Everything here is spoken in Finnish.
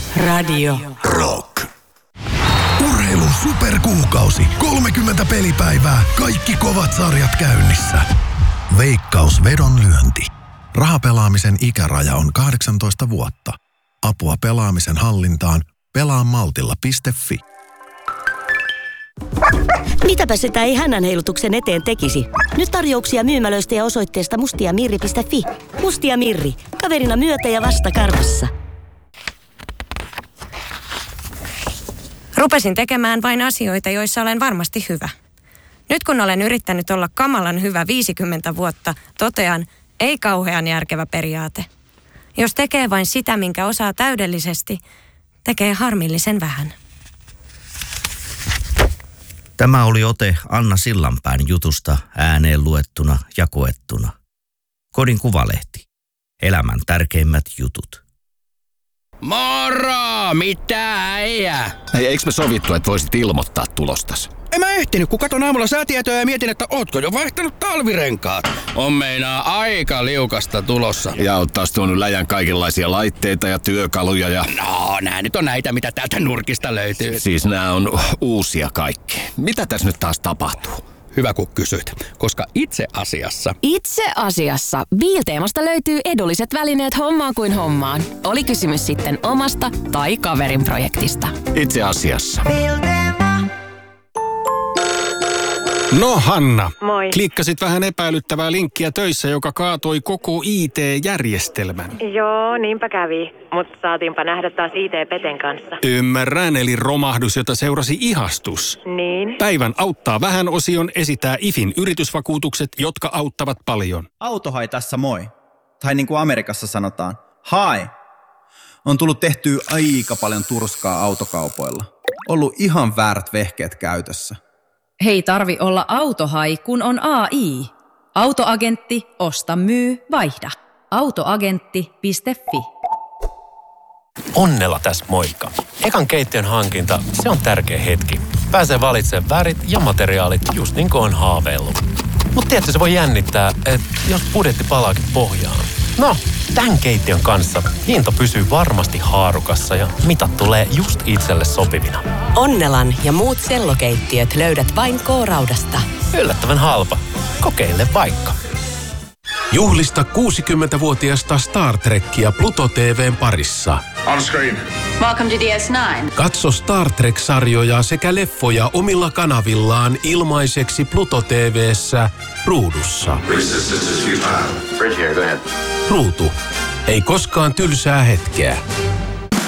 Radio Rock. Urheilun superkuukausi. 30 pelipäivää. Kaikki kovat sarjat käynnissä. Veikkaus vedonlyönti. Rahapelaamisen ikäraja on 18 vuotta. Apua pelaamisen hallintaan. Pelaamaltilla.fi. Mitäpä sitä ei hännänheilutuksen eteen tekisi? Nyt tarjouksia myymälöistä ja osoitteesta mustiamirri.fi. Mustia Mirri. Kaverina myötä ja vasta karvassa. Rupesin tekemään vain asioita, joissa olen varmasti hyvä. Nyt kun olen yrittänyt olla kamalan hyvä 50 vuotta, totean, ei kauhean järkevä periaate. Jos tekee vain sitä, minkä osaa täydellisesti, tekee harmillisen vähän. Tämä oli ote Anna Sillanpään jutusta ääneen luettuna ja koettuna. Kodin Kuvalehti. Elämän tärkeimmät jutut. Moro! Mitä äijä? Hei, eikö me sovittu, että voisit ilmoittaa tulostas? En mä ehtinyt, kun katon aamulla säätietoja ja mietin, että ootko jo vaihtanut talvirenkaat. On meinaa aika liukasta tulossa. Ja oot taas tuonut läjän kaikenlaisia laitteita ja työkaluja ja... No, nää nyt on näitä, mitä täältä nurkista löytyy. Siis nää on uusia kaikki. Mitä tässä nyt taas tapahtuu? Hyvä kun kysyt, koska itse asiassa Biilteemasta löytyy edulliset välineet hommaan kuin hommaan. Oli kysymys sitten omasta tai kaverin projektista. Itse asiassa. No Hanna, moi. Klikkasit vähän epäilyttävää linkkiä töissä, joka kaatoi koko IT-järjestelmän. Joo, niinpä kävi, mutta saatiinpa nähdä taas IT-peten kanssa. Ymmärrän, eli romahdus, jota seurasi ihastus. Niin? Päivän auttaa vähän -osion esitää IFin yritysvakuutukset, jotka auttavat paljon. Autohai tässä moi. Tai niin kuin Amerikassa sanotaan, hi. On tullut tehtyä aika paljon turskaa autokaupoilla. Ollut ihan väärät vehkeet käytössä. Hei tarvi olla autohai, kun on AI. Autoagentti, osta, myy, vaihda. Autoagentti.fi. Onnella tässä moikka. Ekan keittiön hankinta, se on tärkeä hetki. Pääsee valitsemaan värit ja materiaalit just niin kuin on haaveillut. Mut tietysti se voi jännittää, että jos budjetti palaakin pohjaan. No, tämän keittiön kanssa hinta pysyy varmasti haarukassa ja mitat tulee just itselle sopivina. Onnelan ja muut sellokeittiöt löydät vain K-Raudasta. Yllättävän halpa. Kokeile vaikka. Juhlista 60-vuotiasta Star Trekkia Pluto TV:n parissa. On screen. Welcome to DS9. Katso Star Trek-sarjoja sekä leffoja omilla kanavillaan ilmaiseksi Pluto TV:ssä ruudussa. Bridge here, go ahead. Ruutu. Ei koskaan tylsää hetkeä.